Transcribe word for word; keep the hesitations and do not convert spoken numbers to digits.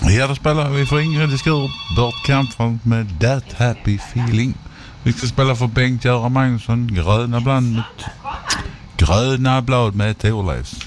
Ja, då spelar vi för Ingrid Skur, Bert Kampfan med That Happy Feeling. Vi ska spela för Bengt-Göran Magnusson, Gröna blad med, Gröna blad med Thorleifs.